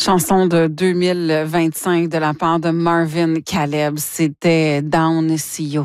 Chanson de 2025 de la part de Marvin Caleb. C'était Down CEO.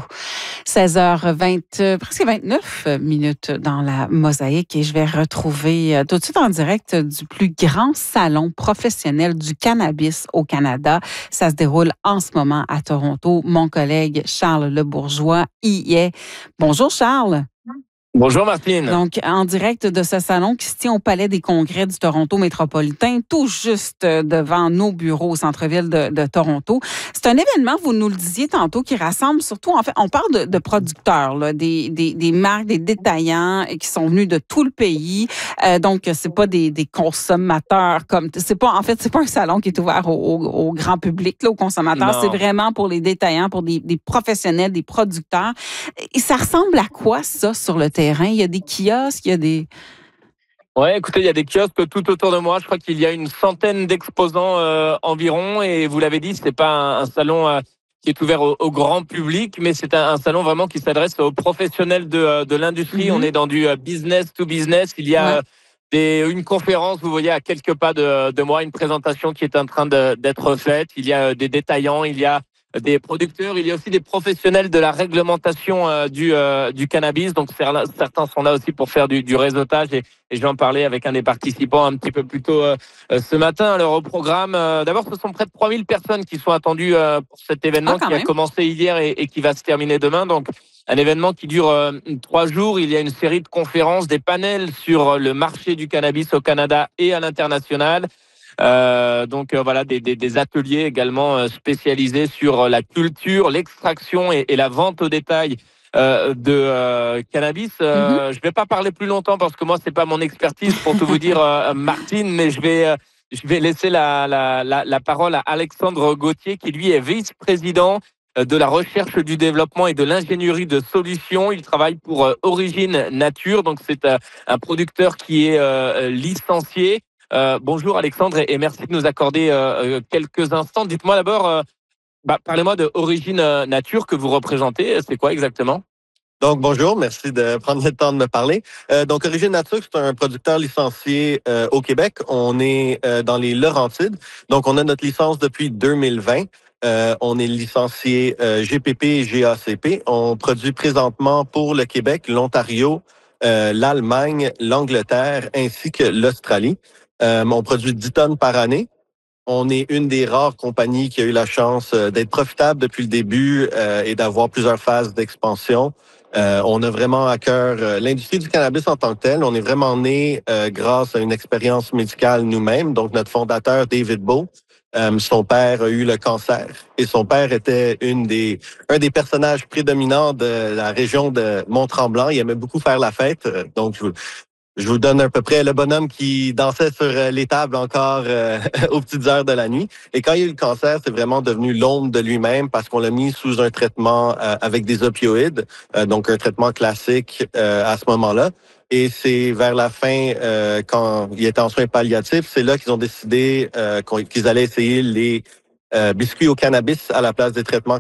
16h20, presque 29 minutes dans la mosaïque et je vais retrouver tout de suite en direct du plus grand salon professionnel du cannabis au Canada. Ça se déroule en ce moment à Toronto. Mon collègue Charles Lebourgeois y est. Bonjour Charles. Bonjour Martine. Donc, en direct de ce salon qui se tient au Palais des Congrès du Toronto métropolitain, tout juste devant nos bureaux au centre-ville de Toronto. C'est un événement, vous nous le disiez tantôt, qui rassemble surtout, en fait, on parle de producteurs, là, des marques, des détaillants qui sont venus de tout le pays. Donc, c'est pas des consommateurs comme, c'est pas un salon qui est ouvert au grand public, là, aux consommateurs. Non. C'est vraiment pour les détaillants, pour des professionnels, des producteurs. Et ça ressemble à quoi, ça, sur le terrain? Il y a des kiosques, il y a des... Ouais, écoutez, il y a des kiosques tout autour de moi. Je crois qu'il y a une centaine d'exposants environ. Et vous l'avez dit, c'est pas un salon qui est ouvert au grand public, mais c'est un salon vraiment qui s'adresse aux professionnels de l'industrie. On est dans du business to business. Il y a une conférence, vous voyez, à quelques pas de moi, une présentation qui est en train d'être faite. Il y a des détaillants, il y a des producteurs, il y a aussi des professionnels de la réglementation du cannabis. Donc certains sont là aussi pour faire du réseautage et je vais en parler avec un des participants un petit peu plus tôt ce matin. Alors au programme, d'abord ce sont près de 3000 personnes qui sont attendues pour cet événement qui a commencé hier et qui va se terminer demain. Donc un événement qui dure 3 jours. Il y a une série de conférences, des panels sur le marché du cannabis au Canada et à l'international. Voilà, des ateliers également spécialisés sur la culture, l'extraction et la vente au détail de cannabis. Je vais pas parler plus longtemps parce que moi c'est pas mon expertise pour tout vous dire, Martine, mais je vais laisser la parole à Alexandre Gauthier qui lui est vice-président de la recherche, du développement et de l'ingénierie de solutions. Il travaille pour Origine Nature, donc c'est un producteur qui est licencié. Bonjour Alexandre et merci de nous accorder quelques instants. Dites-moi d'abord, parlez-moi de Origine Nature que vous représentez. C'est quoi exactement? Donc, bonjour, merci de prendre le temps de me parler. Donc, Origine Nature, c'est un producteur licencié au Québec. On est dans les Laurentides. Donc, on a notre licence depuis 2020. On est licencié GPP et GACP. On produit présentement pour le Québec, l'Ontario, l'Allemagne, l'Angleterre ainsi que l'Australie. On produit 10 tonnes par année. On est une des rares compagnies qui a eu la chance d'être profitable depuis le début et d'avoir plusieurs phases d'expansion. On a vraiment à cœur l'industrie du cannabis en tant que telle. On est vraiment né grâce à une expérience médicale nous-mêmes. Donc, notre fondateur, David Beau, son père a eu le cancer et son père était un des personnages prédominants de la région de Mont-Tremblant. Il aimait beaucoup faire la fête. Donc, je vous donne à peu près le bonhomme qui dansait sur les tables encore aux petites heures de la nuit. Et quand il y a eu le cancer, c'est vraiment devenu l'ombre de lui-même parce qu'on l'a mis sous un traitement avec des opioïdes, donc un traitement classique à ce moment-là. Et c'est vers la fin, quand il était en soins palliatifs, c'est là qu'ils ont décidé qu'ils allaient essayer les biscuits au cannabis à la place des traitements